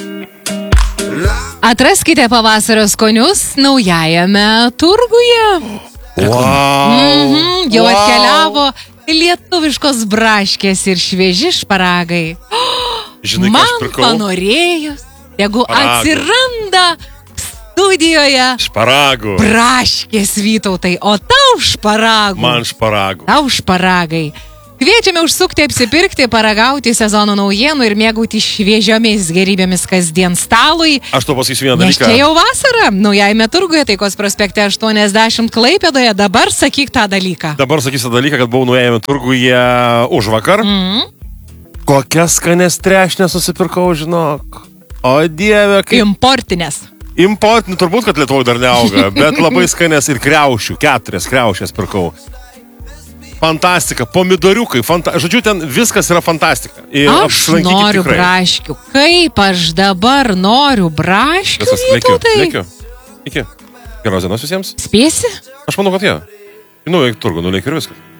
Atraskite pavasario skonius naujajame turguje. Wow. Jau atkeliavo lietuviškos braškės ir švieži šparagai. Žinai, ką aš Man pirkau? panorėjus, jeigu Šparagų. atsiranda studijoje Šparagų. braškės, Vytautai, o tau šparagų. Man šparagų. Tau šparagai. Kviečiame užsukti, apsipirkti, paragauti sezono naujienų ir mėgauti šviežiomis gerybėmis kasdien stalui. Aš to pasakysiu vieną Nes dalyką. čia jau vasara, naujajame turguje, Taikos prospekte 80 Klaipėdoje, dabar sakyk tą dalyką. Dabar sakysiu tą dalyką, kad buvau nuėjame turguje už vakar. Kokias skanės trešnės susipirkau, žinok. O dieve, kaip... Importinės. Importinių turbūt, kad Lietuvoje dar neauga, bet labai skanės ir kriaušių. 4 kriaušės pirkau. Fantastika, pomidoriukai, žodžiu, ten viskas yra fantastika. Ir Aš apsilankykit noriu tikrai. braškių. Kaip aš dabar noriu braškių, Viskas, lėkiu, Vytautai? lėkiu. Iki. Geros dienos visiems. Spėsi? Aš manau, kad jie. Nu, eik turgu, nulėk ir viskas.